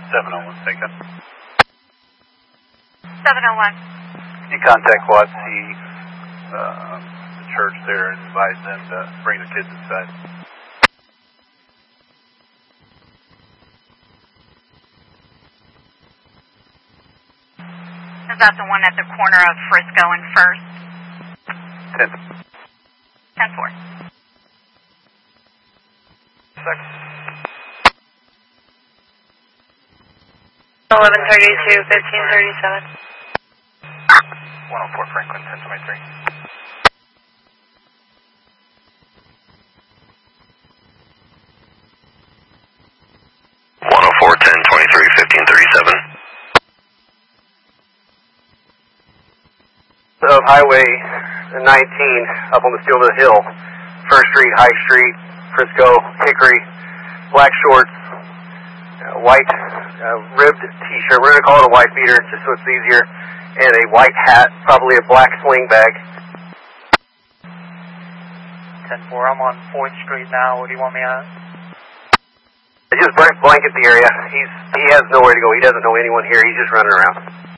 701, taken. 701. You contact Quad C, the church there, and advise them to bring the kids inside. Is that the one at the corner of Frisco and First? 10. 10-4. 1132, 1537. 104 Franklin, 1023. Of Highway 19 up on the Steelman Hill, First Street, High Street, Frisco, Hickory, black shorts, white ribbed t-shirt. We're going to call it a white beater just so it's easier, and a white hat, probably a black sling bag. 10-4, I'm on 4th Street now. Where do you want me at? Just blanket the area. He has nowhere to go. He doesn't know anyone here. He's just running around.